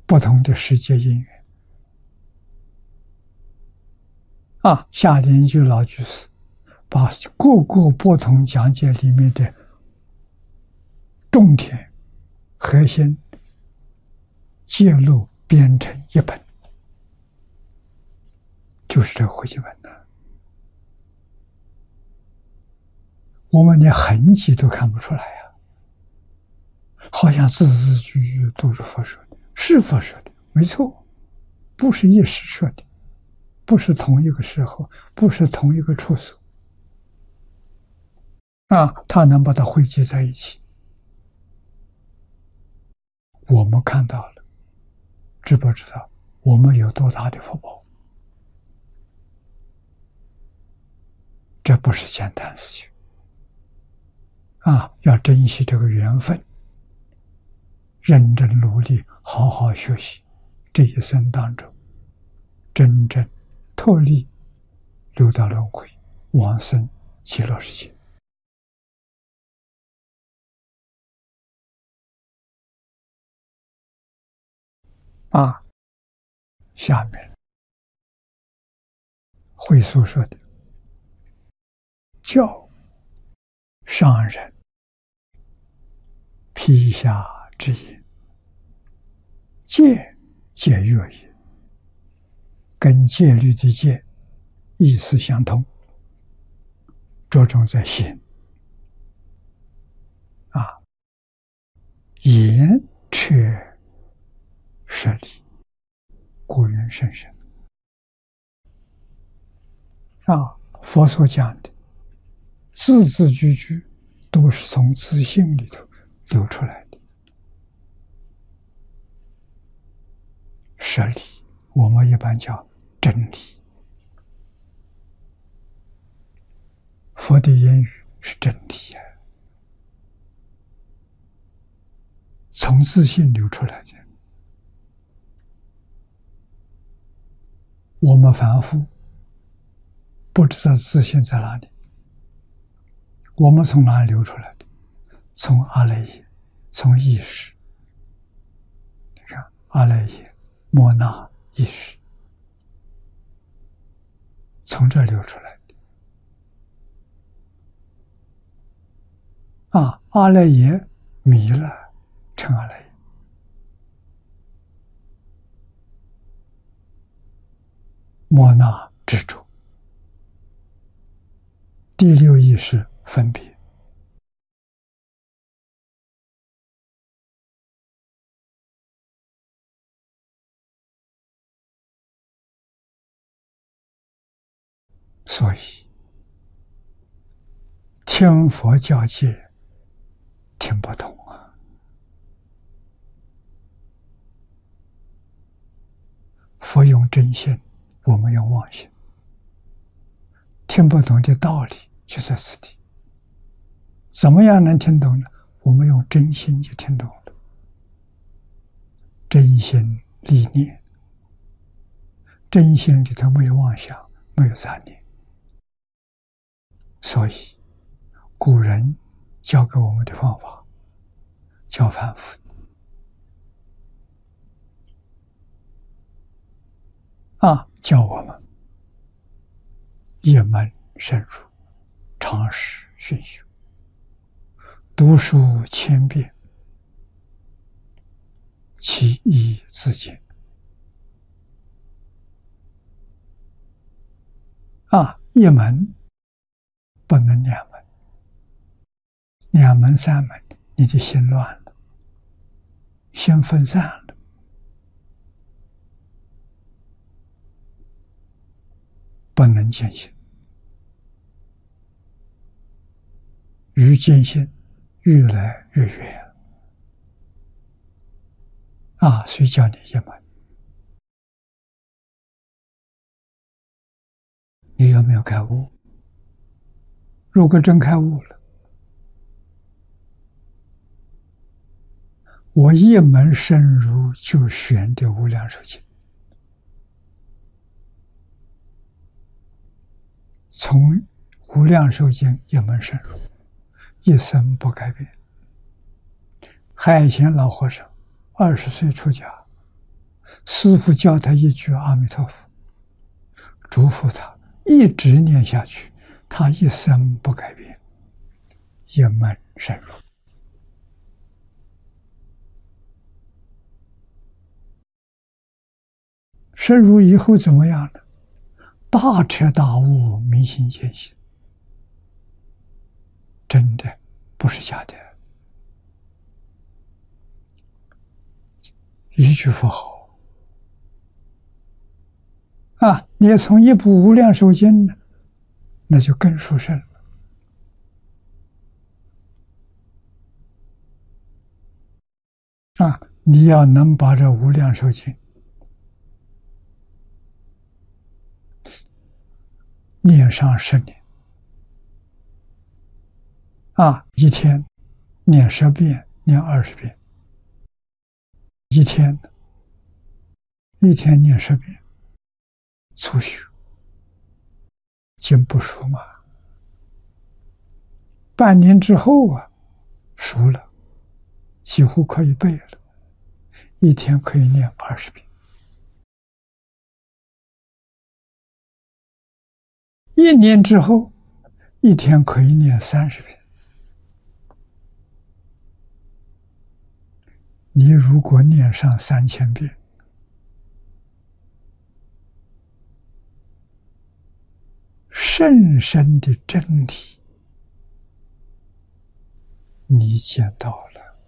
不同的世界因缘。下莲居老居士把各个不同讲解里面的重点核心揭露编成一本，就是这个汇集本的。我们连痕迹都看不出来呀，好像字字句句都是佛说的，是佛说的，没错，不是一时说的，不是同一个时候，不是同一个处所。他能把它汇集在一起，我们看到了，知不知道我们有多大的福报？这不是简单事情要珍惜这个缘分，认真努力，好好学习，这一生当中真正脱离六道轮回，往生极乐世界。下面慧素说的，教上人披下之言，戒戒约也，跟戒律的戒意思相同，着重在心。言彻舍利，故云甚深。佛所讲的字字句句都是从自性里头流出来的。舍利，我们一般叫真理。佛的言语是真理呀，从自性流出来的。我们凡夫不知道自性在哪里，我们从哪里流出来的？从阿赖耶，从意识。你看，阿赖耶、莫那意识，从这流出来的。阿赖耶迷了，成阿赖耶。莫那执着，第六意识分别。所以听佛教戒听不懂佛用真心，我们用妄心，听不懂的道理就在此地。怎么样能听懂呢？我们用真心就听懂了。真心立念，真心里头没有妄想，没有杂念。所以古人教给我们的方法叫反复教我们一门深入，常识熏修，读书千遍，其义自见。一门不能两门，两门三门，你的心乱了，心分散了，不能见性。与见性越来越远所以叫你一门。你有没有开悟？如果真开悟了，我一门深入就选的无量寿经，从无量寿经一门深入，一生不改变。海贤老和尚20岁出家， 师父教他一句阿弥陀佛，嘱咐他一直念下去，他一生不改变，一门深入。深入以后怎么样呢？大彻大悟，明心见性，真的不是假的。一句佛号啊，你从一部无量寿经呢，那就更殊胜了。啊，你要能把这无量寿经念上10年，啊，一天念10遍，念20遍，一天念10遍，初学，经不熟嘛。半年之后啊，熟了，几乎可以背了，一天可以念20遍。1年之后，一天可以念30遍。你如果念上3000遍，甚深的真理你见到了。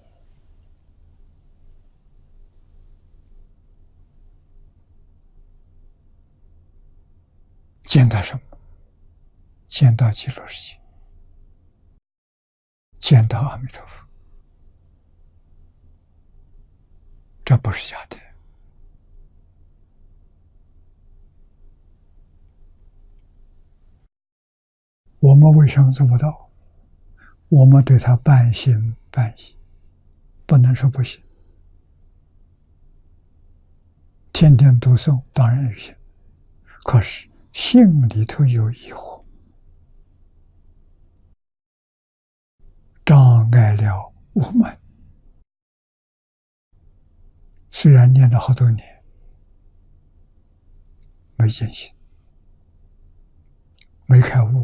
见到什么？见到极乐世界，见到阿弥陀佛，这不是假的。我们为什么做不到？我们对他半信半疑，不能说不信。天天读诵当然有信，可是心里头有疑惑，障碍了我们。虽然念了好多年，没见性，没开悟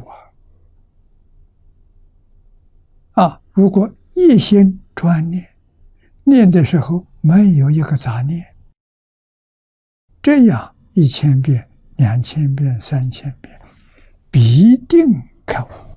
啊！如果一心专念，念的时候没有一个杂念，这样1000遍、2000遍、3000遍，必定开悟。